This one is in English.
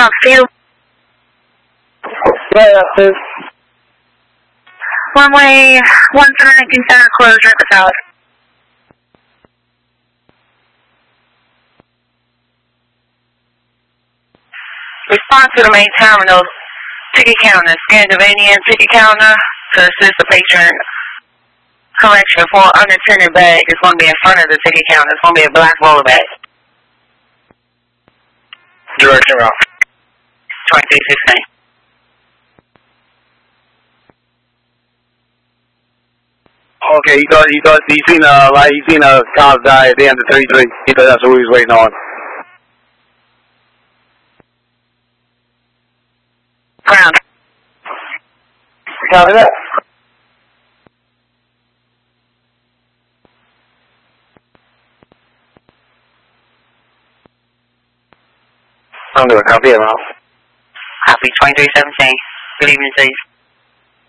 Talk to you. Yeah, sis. Runway 17 center closure at the south. Response to the main terminal ticket counter, Scandinavian ticket counter to assist the patron. Correction, for an unattended bag, it's going to be in front of the ticket counter. It's going to be a black roller bag. Direction route. 2316. Okay, he seen a cop die at the end of 33. He thought that's what he was waiting on. Ground. Copy that. I'm doing copy it, Ralph. Copy 2317. Good evening, Chief.